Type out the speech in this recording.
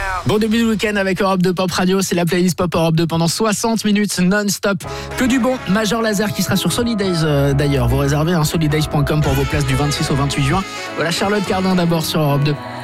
Bon début de week-end avec Europe 2 Pop Radio, c'est la playlist Pop Europe 2 pendant 60 minutes non-stop. Que du bon, Major Lazer qui sera sur Solidays d'ailleurs. Vous réservez solidays.com pour vos places du 26 au 28 juin. Voilà Charlotte Cardin d'abord sur Europe 2.